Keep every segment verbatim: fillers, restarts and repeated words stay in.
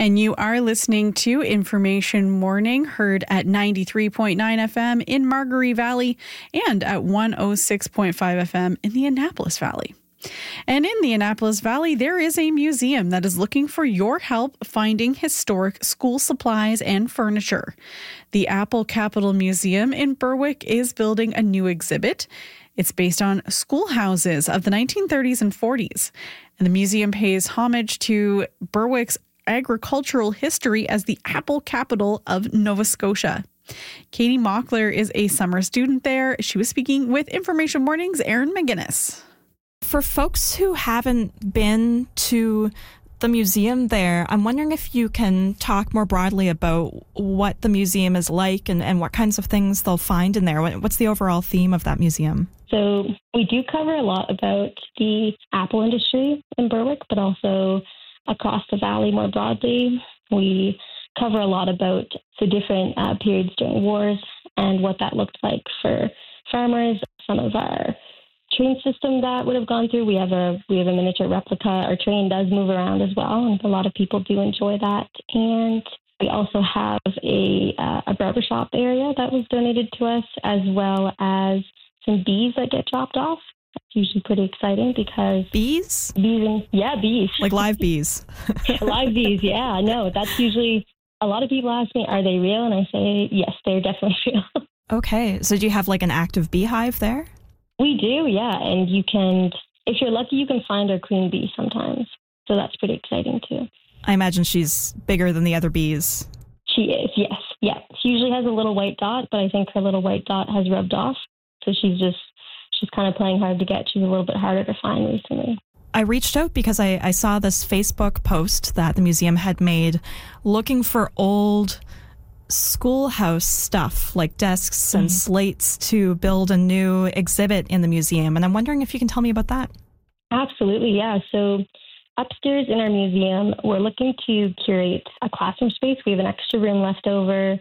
And you are listening to Information Morning, heard at ninety-three point nine F M in Margaree Valley and at one oh six point five F M in the Annapolis Valley. And in the Annapolis Valley, there is a museum that is looking for your help finding historic school supplies and furniture. The Apple Capital Museum in Berwick is building a new exhibit. It's based on schoolhouses of the nineteen thirties and forties. And the museum pays homage to Berwick's agricultural history as the apple capital of Nova Scotia. Katie Mockler is a summer student there. She was speaking with Information Morning's Erin McGinnis. For folks who haven't been to the museum there, I'm wondering if you can talk more broadly about what the museum is like and, and what kinds of things they'll find in there. What's the overall theme of that museum? So we do cover a lot about the apple industry in Berwick, but also across the valley more broadly. We cover a lot about the different uh, periods during wars and what that looked like for farmers. Some of our train system that would have gone through. We have a we have a miniature replica. Our train does move around as well, and a lot of people do enjoy that. And we also have a uh, a barbershop area that was donated to us, as well as some bees that get dropped off. That's usually pretty exciting because bees, bees, and, yeah, bees, like live bees, live bees. Yeah, no, that's usually a lot of people ask me, are they real? And I say yes, they're definitely real. Okay, so do you have like an active beehive there? We do, yeah. And you can, if you're lucky, you can find our queen bee sometimes. So that's pretty exciting too. I imagine she's bigger than the other bees. She is, yes. Yeah. She usually has a little white dot, but I think her little white dot has rubbed off. So she's just, she's kind of playing hard to get. She's a little bit harder to find recently. I reached out because I, I saw this Facebook post that the museum had made looking for old schoolhouse stuff like desks and mm. slates to build a new exhibit in the museum. And I'm wondering if you can tell me about that. Absolutely, yeah. So upstairs in our museum, we're looking to curate a classroom space. We have an extra room left over.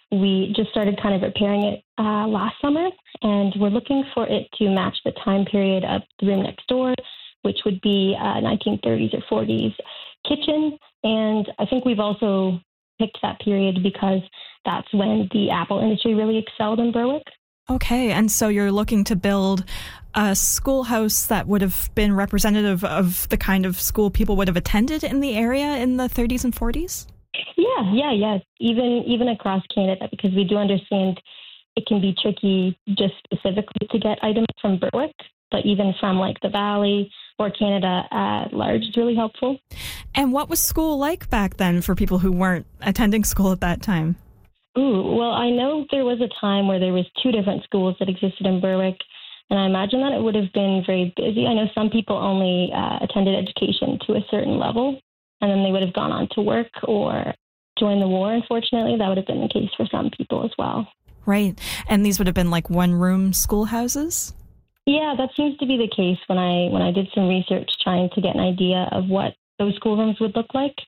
We just started kind of repairing it uh, last summer, and we're looking for it to match the time period of the room next door, which would be uh, nineteen thirties or forties kitchen. And I think we've also picked that period because that's when the apple industry really excelled in Berwick. Okay, and so you're looking to build a schoolhouse that would have been representative of the kind of school people would have attended in the area in the thirties and forties? Yeah, yeah, yeah. Even even across Canada, because we do understand it can be tricky just specifically to get items from Berwick, but even from like the Valley or Canada at large is really helpful. And what was school like back then for people who weren't attending school at that time? Ooh, well, I know there was a time where there was two different schools that existed in Berwick, and I imagine that it would have been very busy. I know some people only uh, attended education to a certain level, and then they would have gone on to work or join the war. Unfortunately, that would have been the case for some people as well. Right. And these would have been like one-room schoolhouses? Yeah, that seems to be the case when I when I did some research trying to get an idea of what those schoolrooms would look like.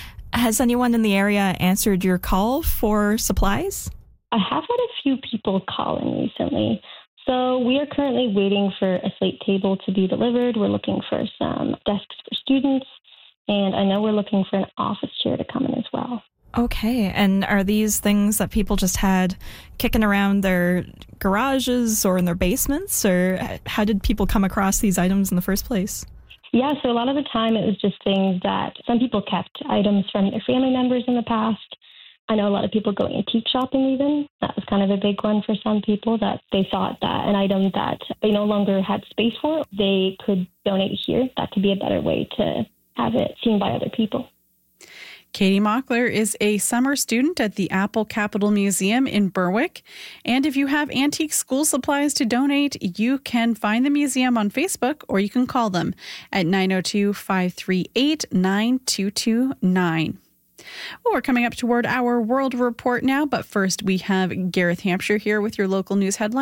Has anyone in the area answered your call for supplies? I have had a few people call in recently. So we are currently waiting for a slate table to be delivered. We're looking for some desks for students, and I know we're looking for an office chair to come in as well. Okay, and are these things that people just had kicking around their garages or in their basements, or how did people come across these items in the first place? Yeah, so a lot of the time it was just things that some people kept items from their family members in the past. I know a lot of people go antique shopping even. That was kind of a big one for some people, that they thought that an item that they no longer had space for, they could donate here. That could be a better way to have it seen by other people. Katie Mockler is a summer student at the Apple Capital Museum in Berwick. And if you have antique school supplies to donate, you can find the museum on Facebook, or you can call them at nine oh two, five three eight, nine two two nine. Well, we're coming up toward our World Report now, but first we have Gareth Hampshire here with your local news headlines.